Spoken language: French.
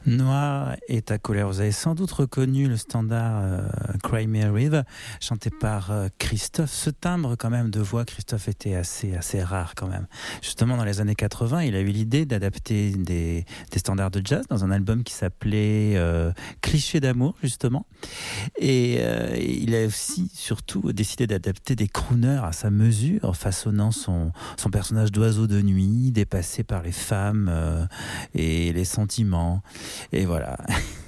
Noir et ta colère. Vous avez sans doute reconnu le standard Cry Me a River, chanté par Christophe. Ce timbre quand même de voix, Christophe était assez rare quand même. Justement, dans les années 80, il a eu l'idée d'adapter des standards de jazz dans un album qui s'appelait Cliché d'amour, justement. Et il a aussi, surtout, décidé d'adapter des crooners à sa mesure, façonnant son personnage d'oiseau de nuit, dépassé par les femmes et les sentiments. Et voilà.